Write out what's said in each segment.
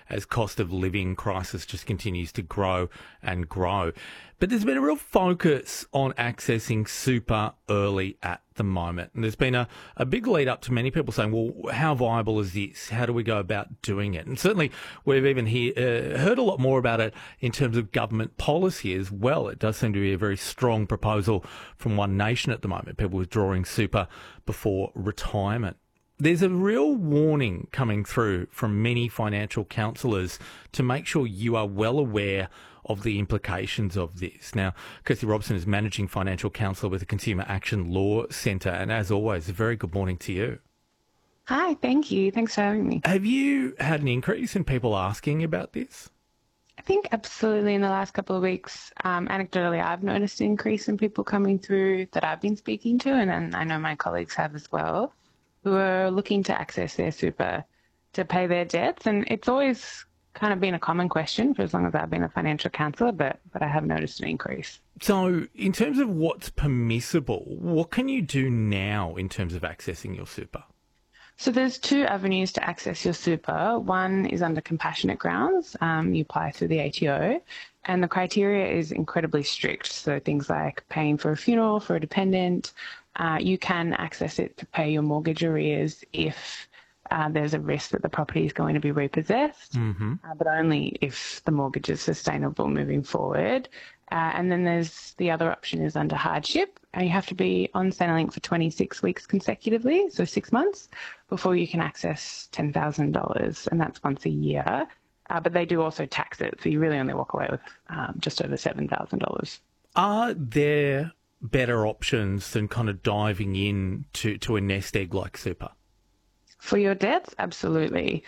as cost of living crisis just continues to grow and grow. But there's been a real focus on accessing super early at the moment. And there's been a big lead up to many people saying, well, how viable is this? How do we go about doing it? And certainly we've even heard a lot more about it in terms of government policy as well. It does seem to be a very strong proposal from One Nation at the moment, people withdrawing super before retirement. There's a real warning coming through from many financial counsellors to make sure you are well aware of the implications of this. Now, Kirsty Robson is Managing Financial Counsellor with the Consumer Action Law Centre, and as always, a very good morning to you. Hi, thank you. Thanks for having me. Have you had an increase in people asking about this? I think absolutely in the last couple of weeks, anecdotally, I've noticed an increase in people coming through that I've been speaking to, and then I know my colleagues have as well, who are looking to access their super to pay their debts. And it's always kind of been a common question for as long as I've been a financial counsellor, but I have noticed an increase. So in terms of what's permissible, what can you do now in terms of accessing your super? So there's two avenues to access your super. One is under compassionate grounds. You apply through the ATO, and the criteria is incredibly strict. So things like paying for a funeral for a dependent, you can access it to pay your mortgage arrears if there's a risk that the property is going to be repossessed, but only if the mortgage is sustainable moving forward. And then there's the other option is under hardship. And you have to be on Centrelink for 26 weeks consecutively, so 6 months, before you can access $10,000, and that's once a year. But they do also tax it, so you really only walk away with just over $7,000. Are there better options than kind of diving in to a nest egg like super? For your debts, absolutely.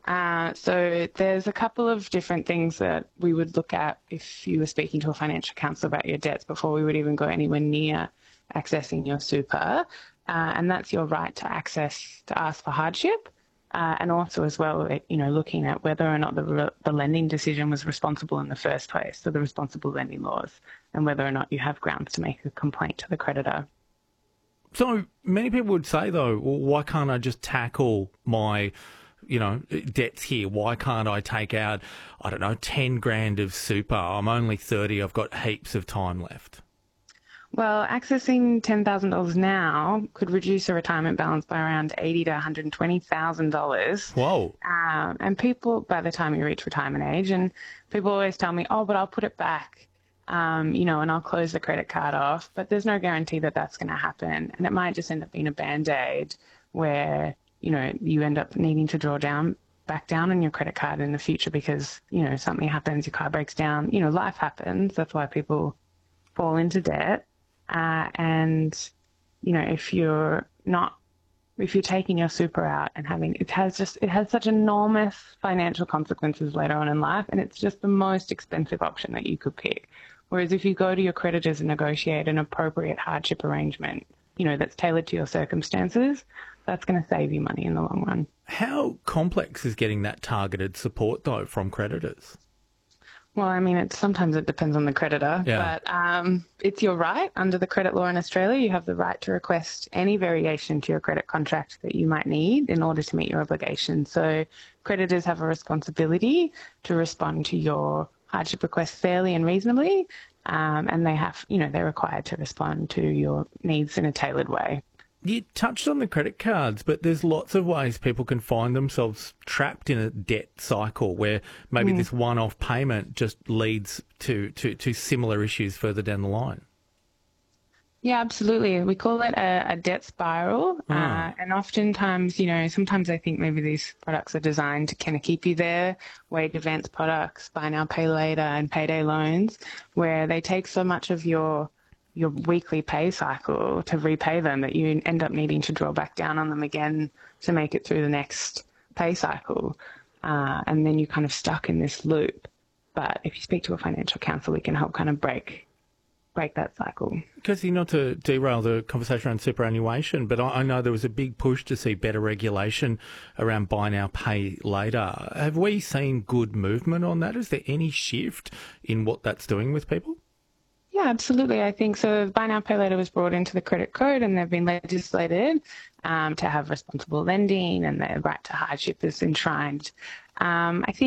So there's a couple of different things that we would look at if you were speaking to a financial counsellor about your debts before we would even go anywhere near accessing your super. And that's your right to ask for hardship. And also as well, looking at whether or not the lending decision was responsible in the first place, so the responsible lending laws, and whether or not you have grounds to make a complaint to the creditor. So many people would say, though, well, why can't I just tackle my debts here? Why can't I take out, 10 grand of super? I'm only 30. I've got heaps of time left. Well, accessing $10,000 now could reduce a retirement balance by around $80,000 to $120,000. Whoa. And people, by the time you reach retirement age, and people always tell me, oh, but I'll put it back, and I'll close the credit card off. But there's no guarantee that that's going to happen. And it might just end up being a Band-Aid where you end up needing to back down on your credit card in the future because, something happens, your car breaks down, life happens. That's why people fall into debt. If you're taking your super out and it has such enormous financial consequences later on in life, and it's just the most expensive option that you could pick. Whereas if you go to your creditors and negotiate an appropriate hardship arrangement, that's tailored to your circumstances, that's going to save you money in the long run. How complex is getting that targeted support, though, from creditors? Well, I mean, sometimes it depends on the creditor, but it's your right. Under the credit law in Australia, you have the right to request any variation to your credit contract that you might need in order to meet your obligations. So creditors have a responsibility to respond to your hardship request fairly and reasonably, and they're required to respond to your needs in a tailored way. You touched on the credit cards, but there's lots of ways people can find themselves trapped in a debt cycle where maybe this one-off payment just leads to similar issues further down the line. Yeah, absolutely. We call it a debt spiral. And oftentimes, sometimes I think maybe these products are designed to kind of keep you there. Wage advance products, buy now, pay later, and payday loans, where they take so much of your weekly pay cycle to repay them that you end up needing to draw back down on them again to make it through the next pay cycle. And then you're kind of stuck in this loop. But if you speak to a financial counsellor, we can help kind of break that cycle. Kirsty, not to derail the conversation around superannuation, but I know there was a big push to see better regulation around buy now, pay later. Have we seen good movement on that? Is there any shift in what that's doing with people? Yeah, absolutely. I think so. Buy now, pay later was brought into the credit code, and they've been legislated to have responsible lending, and the right to hardship is enshrined. I think